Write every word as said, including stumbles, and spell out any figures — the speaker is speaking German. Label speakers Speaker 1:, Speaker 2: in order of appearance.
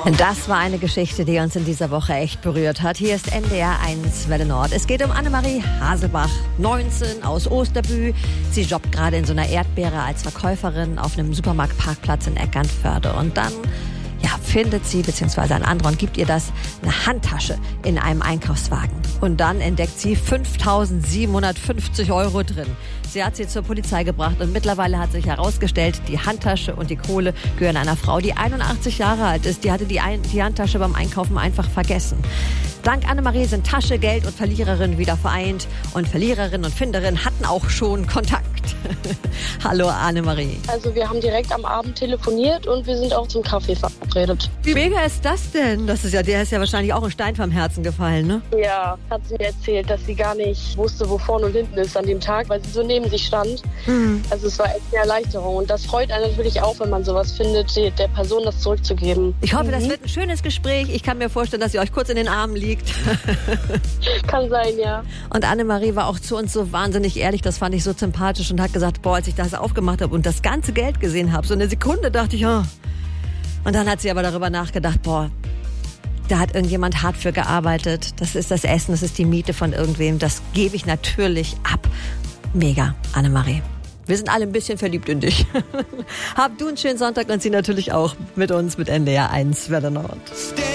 Speaker 1: Das war eine Geschichte, die uns in dieser Woche echt berührt hat. Hier ist N D R eins Welle Nord. Es geht um Annemarie Haselbach, neunzehn, aus Osterbühl. Sie jobbt gerade in so einer Erdbeere als Verkäuferin auf einem Supermarktparkplatz in Eckernförde. Und dann ja, findet sie, beziehungsweise ein anderer, und gibt ihr das, eine Handtasche in einem Einkaufswagen. Und dann entdeckt sie fünftausendsiebenhundertfünfzig Euro drin. Sie hat sie zur Polizei gebracht und mittlerweile hat sich herausgestellt, die Handtasche und die Kohle gehören einer Frau, die einundachtzig Jahre alt ist. Die hatte die, Ein- die Handtasche beim Einkaufen einfach vergessen. Dank Annemarie sind Tasche, Geld und Verliererin wieder vereint. Und Verliererin und Finderin hatten auch schon Kontakt. Hallo Annemarie.
Speaker 2: Also wir haben direkt am Abend telefoniert und wir sind auch zum Kaffee verabredet.
Speaker 1: Wie mega ist das denn? Das ist ja, der ist ja wahrscheinlich auch ein Stein vom Herzen gefallen, ne?
Speaker 2: Ja, hat sie mir erzählt, dass sie gar nicht wusste, wo vorne und hinten ist an dem Tag, weil sie so neben sich stand. Mhm. Also es war echt eine Erleichterung. Und das freut einen natürlich auch, wenn man sowas findet, der Person das zurückzugeben.
Speaker 1: Ich hoffe,
Speaker 2: mhm.
Speaker 1: das wird ein schönes Gespräch. Ich kann mir vorstellen, dass ihr euch kurz in den Armen liegt.
Speaker 2: Kann sein, ja.
Speaker 1: Und Annemarie war auch zu uns so wahnsinnig ehrlich, das fand ich so sympathisch und hat gesagt, boah, als ich das aufgemacht habe und das ganze Geld gesehen habe, so eine Sekunde dachte ich, oh. Und dann hat sie aber darüber nachgedacht, boah, da hat irgendjemand hart für gearbeitet. Das ist das Essen, das ist die Miete von irgendwem. Das gebe ich natürlich ab. Mega, Annemarie. Wir sind alle ein bisschen verliebt in dich. Hab du einen schönen Sonntag und Sie natürlich auch mit uns mit N D R eins Welle Nord.